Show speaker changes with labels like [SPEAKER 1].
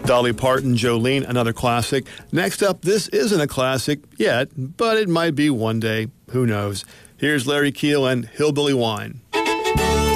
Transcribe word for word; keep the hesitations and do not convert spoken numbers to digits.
[SPEAKER 1] Dolly Parton, Jolene, another classic. Next up, this isn't a classic yet, but it might be one day. Who knows? Here's Larry Keel and Hillbilly Wine.